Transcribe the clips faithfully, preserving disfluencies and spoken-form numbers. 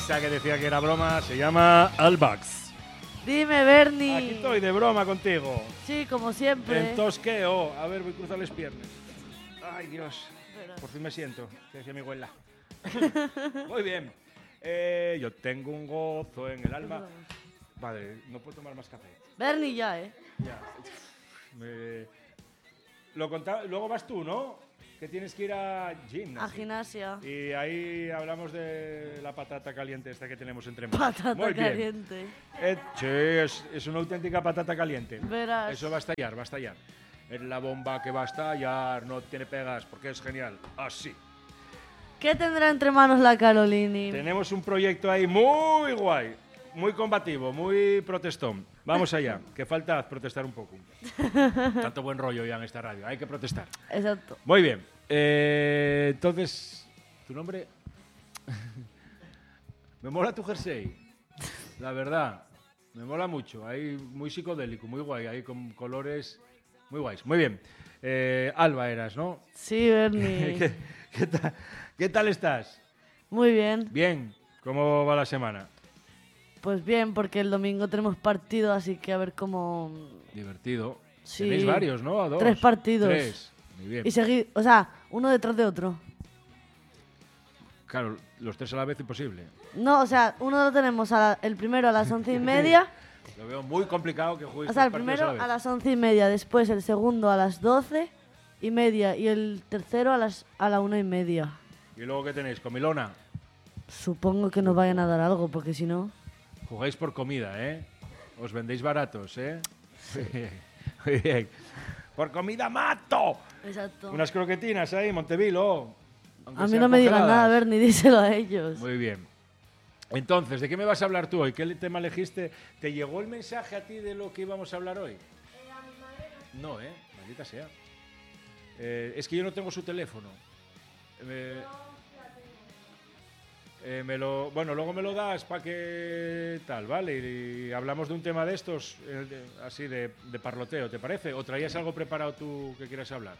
Esta que decía que era broma se llama Albax. Dime, Bernie. Aquí estoy de broma contigo. Sí, como siempre. En tosqueo. A ver, voy a cruzar las piernas. Ay, Dios. Por fin me siento. Que decía mi abuela. Muy bien. Eh, yo tengo un gozo en el alma. Vale, no puedo tomar más café. Bernie ya, ¿eh? Ya. Me... Lo contaba... Luego vas tú, ¿no? Que tienes que ir a gimnasia. A gimnasia. Y ahí hablamos de la patata caliente esta que tenemos entre manos. Patata Muy bien. caliente. Eh, sí, es, es una auténtica patata caliente. Verás. Eso va a estallar, va a estallar. Es la bomba que va a estallar, no tiene pegas, porque es genial. Así. ¿Qué tendrá entre manos la Carolini? Tenemos un proyecto ahí muy guay, muy combativo, muy protestón. Vamos allá, que falta protestar un poco. Tanto buen rollo ya en esta radio, hay que protestar. Exacto. Muy bien. Eh, entonces, ¿tu nombre? Me mola tu jersey, la verdad. Me mola mucho, ahí muy psicodélico, muy guay, ahí con colores muy guays. Muy bien. Eh, Alba eras, ¿no? Sí, Bernie. ¿Qué, qué, tal, ¿Qué tal estás? Muy bien. Bien. ¿Cómo va la semana? Pues bien, porque el domingo tenemos partido, así que a ver cómo... Divertido. Sí. Tenéis varios, ¿no? Dos. Tres partidos. Tres. Muy bien. Y seguir, o sea, uno detrás de otro. Claro, los tres a la vez imposible. No, o sea, uno lo tenemos a la- el primero a las once y media. Lo veo muy complicado que juegues O sea, el tres partidos primero a la vez. a las once y media, después el segundo a las doce y media y el tercero a las a la una y media. ¿Y luego qué tenéis? ¿Comilona? Supongo que nos vayan a dar algo, porque si no... Jugáis por comida, ¿eh? Os vendéis baratos, ¿eh? Muy bien. ¡Por comida mato! Exacto. Unas croquetinas ahí, Montevilo. A mí no me digan nada, a ver, ni díselo a ellos. Muy bien. Entonces, ¿de qué me vas a hablar tú hoy? ¿Qué tema elegiste? ¿Te llegó el mensaje a ti de lo que íbamos a hablar hoy? No, ¿eh? Maldita sea. Eh, es que yo no tengo su teléfono. Eh, eh, me lo, bueno, luego me lo das para que tal, ¿vale? Y, y hablamos de un tema de estos, eh, de- así de, de parloteo, ¿te parece? ¿O traías algo preparado tú que quieras hablar?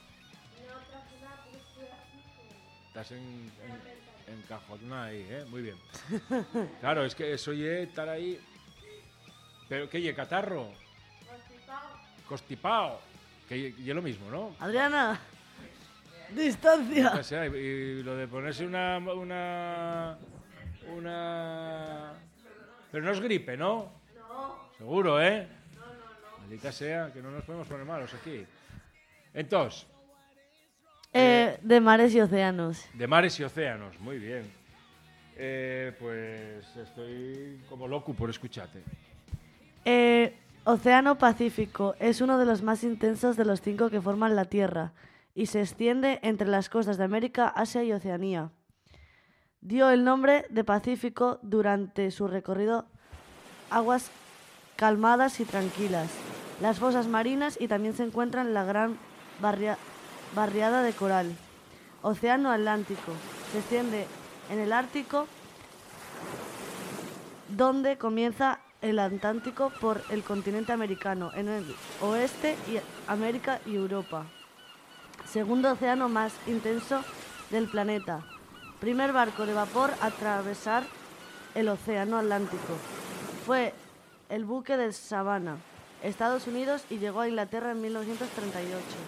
Estás en, en, encajonada ahí, ¿eh? Muy bien. Claro, es que eso ye estar ahí... ¿Pero qué ye, catarro? Constipado. Que ye, ye lo mismo, ¿no? Adriana, distancia. O sea, y, y lo de ponerse una, una... Una... Pero no es gripe, ¿no? No. Seguro, ¿eh? No, no, no. Maldita sea, que no nos podemos poner malos aquí. Entonces... Eh, de mares y océanos. De mares y océanos, muy bien. Eh, pues estoy como loco por escucharte. Eh, Océano Pacífico es uno de los más intensos de los cinco que forman la Tierra y se extiende entre las costas de América, Asia y Oceanía. Dio el nombre de Pacífico durante su recorrido aguas calmadas y tranquilas, las fosas marinas y también se encuentra en la gran barria- barriada de coral. Océano Atlántico se extiende en el Ártico, donde comienza el Atlántico por el continente americano, en el oeste y América y Europa. Segundo océano más intenso del planeta. Primer barco de vapor a atravesar el océano Atlántico. Fue el buque de Savannah, Estados Unidos, y llegó a Inglaterra en mil novecientos treinta y ocho.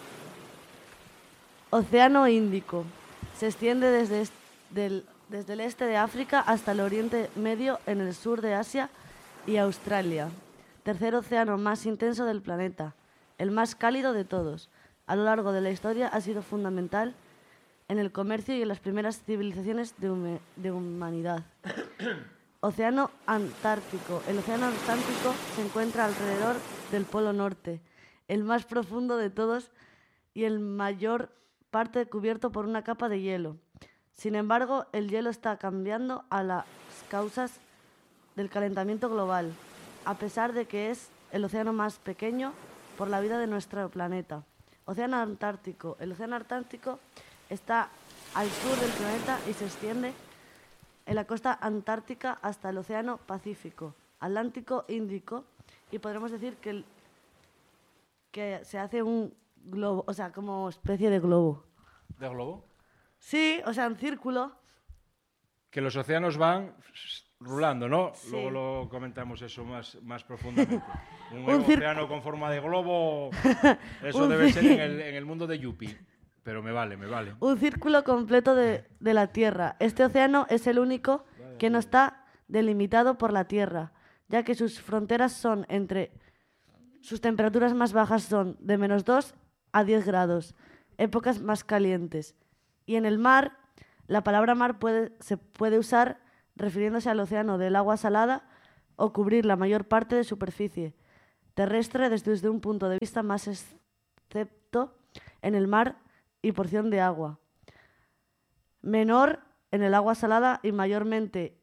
Océano Índico. Se extiende desde, est- del- desde el este de África hasta el Oriente Medio en el sur de Asia y Australia. Tercer océano más intenso del planeta, el más cálido de todos. A lo largo de la historia ha sido fundamental en el comercio y en las primeras civilizaciones de, hume- de humanidad. Océano Antártico. El océano Antártico se encuentra alrededor del Polo Norte, el más profundo de todos y el mayor parte cubierto por una capa de hielo. Sin embargo, el hielo está cambiando a las causas del calentamiento global, a pesar de que es el océano más pequeño por la vida de nuestro planeta. Océano Antártico. El océano Antártico está al sur del planeta y se extiende en la costa antártica hasta el océano Pacífico, Atlántico, Índico, y podremos decir que, el- que se hace un globo, o sea, como especie de globo. ¿De globo? Sí, o sea, en círculo. que los océanos van rulando, ¿no? Sí. Luego lo comentamos eso más, más profundamente. Un, Un océano con forma de globo, eso Un debe cir- ser en el, en el mundo de Yuppie. Pero me vale, me vale. Un círculo completo de, de la Tierra. Este océano es el único que no está delimitado por la Tierra, ya que sus fronteras son entre... Sus temperaturas más bajas son de menos dos a diez grados, épocas más calientes. Y en el mar, la palabra mar puede, se puede usar refiriéndose al océano del agua salada o cubrir la mayor parte de superficie terrestre desde, desde un punto de vista más excepto en el mar y porción de agua. Menor en el agua salada y mayormente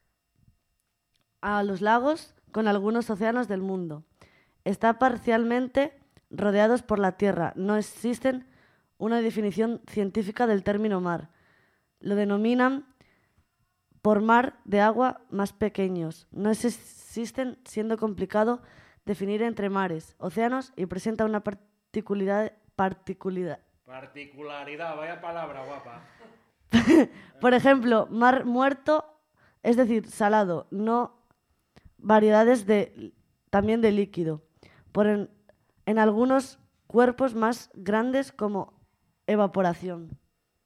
a los lagos con algunos océanos del mundo. Está parcialmente rodeados por la Tierra. No existen una definición científica del término mar. Lo denominan por mar de agua más pequeños. No existen, siendo complicado definir entre mares, océanos y presenta una particularidad, particularidad. Particularidad, vaya palabra guapa. Por ejemplo, mar muerto, es decir, salado, no variedades de, también de líquido. Por en, en algunos cuerpos más grandes como evaporación.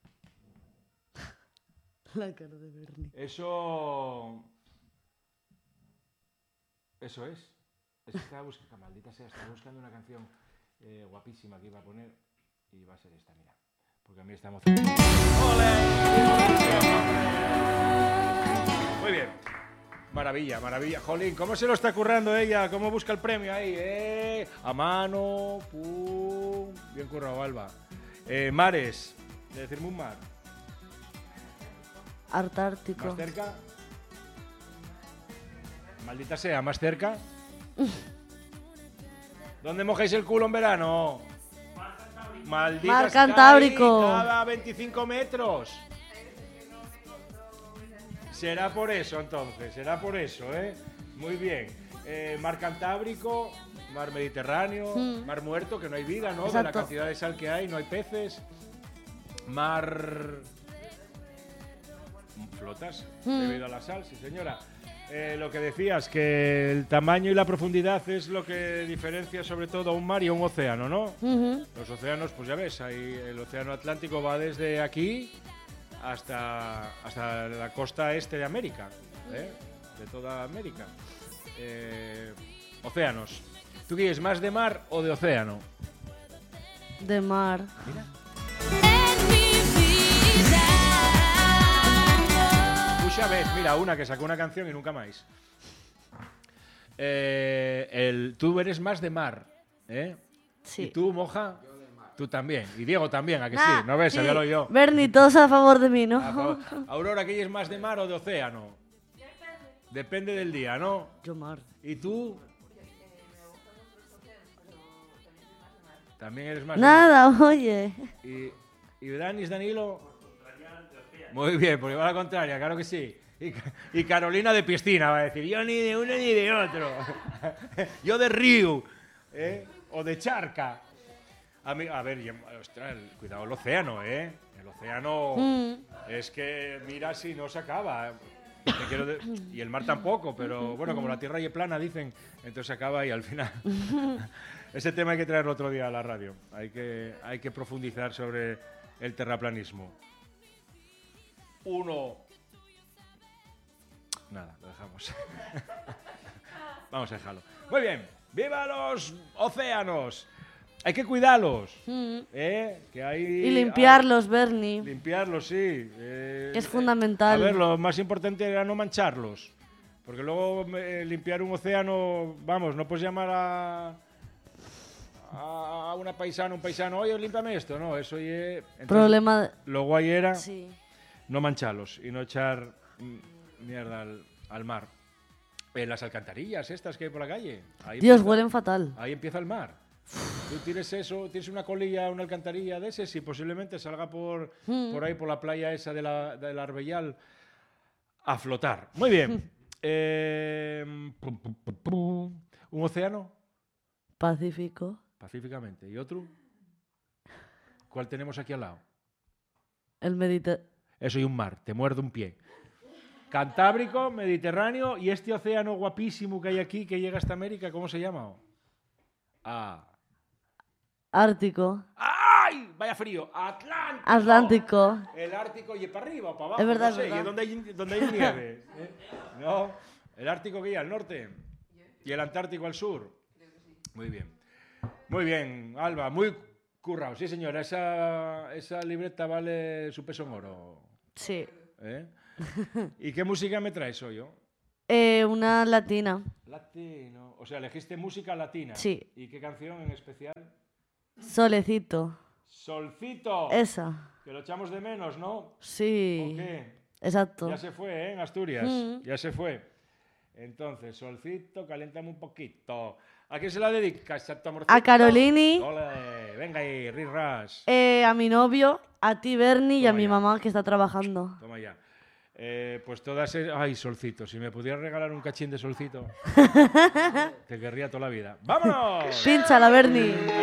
La cara de Bernie. Eso... Eso es. Es que estaba buscando, maldita sea, estaba buscando una canción eh, guapísima que iba a poner y va a ser esta, mira. Porque a mí está emocionante. Muy bien. Maravilla, maravilla. Jolín, ¿cómo se lo está currando ella? ¿Cómo busca el premio ahí? Eh? A mano, pum. Bien currado, Alba. Eh, mares. De decirme un mar. Antártico. ¿Más cerca? Maldita sea, ¿más cerca? ¿Dónde mojáis el culo en verano? Maldita Mar sea, Cantábrico. cada veinticinco metros. Será por eso, entonces, será por eso, ¿eh? Muy bien. Eh, mar Cantábrico, mar Mediterráneo, Mm. mar Muerto, que no hay vida, ¿no? De Exacto. la cantidad de sal que hay, no hay peces. Mar... ¿Flotas? Mm. Debido a la sal, sí, señora. Eh, lo que decías, que el tamaño y la profundidad es lo que diferencia sobre todo a un mar y a un océano, ¿no? Ujú. Los océanos, pues ya ves, ahí el océano Atlántico va desde aquí hasta, hasta la costa este de América, ¿eh? De toda América. Eh, océanos. ¿Tú quieres más de mar o de océano? De mar. Mira. En mi vida. Puxa vez, mira, una que sacó una canción y nunca más. Eh, el, tú eres más de mar, ¿eh? Sí. ¿Y tú, Moja? Tú también. Y Diego también, ¿a que Nah, sí? ¿No ves? sí. Sabíalo yo. Bernie, todos a favor de mí, ¿no? A favor. Aurora, ¿qué es más de mar o de océano? Depende del día, ¿no? Yo mar. ¿Y tú? También eres más de mar. Nada, oye. ¿Y, y Danis, Danilo? Muy bien, porque va a la contraria, claro que sí. Y, y Carolina de piscina va a decir, yo ni de uno ni de otro. Yo de río, ¿eh? O de charca. A, mí, a ver, yo- ostras, el- cuidado el océano, ¿eh? El océano Mm. es que mira si no se acaba. Te quiero de- y el mar tampoco, pero bueno, como la tierra es plana, dicen, entonces se acaba y al final... Ese tema hay que traerlo otro día a la radio. Hay que, hay que profundizar sobre el terraplanismo. Uno... Nada, lo dejamos. Vamos a dejarlo. Muy bien. ¡Viva los océanos! Hay que cuidarlos. Mm. ¿Eh? Que hay, Y limpiarlos, Bernie. hay- limpiarlos, sí. Eh, Que es eh, fundamental. A ver, lo más importante era no mancharlos. Porque luego eh, limpiar un océano, vamos, no puedes llamar a, a una paisana, un paisano, oye, límpiame esto. No, eso oye. Entonces, Problema. de- Lo guay era Sí. no mancharlos y no echar mm, mierda al, al mar. En las alcantarillas estas que hay por la calle. Ahí Dios, empieza- huelen fatal. Ahí empieza el mar. Tú tienes eso, tienes una colilla, una alcantarilla de ese, y posiblemente salga por, Mm. por ahí, por la playa esa de la, del Arbellal, a flotar. Muy bien. Eh, pum, pum, pum, pum. ¿Un océano? Pacífico. Pacíficamente. ¿Y otro? ¿Cuál tenemos aquí al lado? El Mediterráneo. Eso y un mar. Te muerde un pie. Cantábrico, Mediterráneo y este océano guapísimo que hay aquí que llega hasta América, ¿cómo se llama? Ah. Ártico. ¡Ay! Vaya frío. Atlántico. Atlántico. El Ártico y para arriba o para abajo. Es verdad, no sé. es verdad. ¿Y dónde hay, dónde hay nieve? ¿Eh? No. El Ártico que hay al norte. Y el Antártico al sur. Muy bien. Muy bien, Alba. Muy currado. Sí, señora. Esa, esa libreta vale su peso en oro. Sí. ¿Eh? ¿Y qué música me traes hoy? Yo? Eh, una latina. Latino. O sea, elegiste música latina. Sí. ¿Y qué canción en especial? Solecito. Solcito. Esa. Que lo echamos de menos, ¿no? ¿O Sí. qué? Exacto. Ya se fue, ¿eh? En Asturias. Mm. Ya se fue. Entonces, Solcito, caléntame un poquito. ¿A quién se la dedicas, chato amorcito? A Carolini, Ole, venga ahí, rirras. eh, a mi novio, a ti Bernie y a Toma mi ya. mamá que está trabajando. Toma ya. Eh, pues todas... es- Ay, Solcito, si me pudieras regalar un cachín de Solcito, te querría toda la vida. ¡Vámonos! Pincha la Bernie.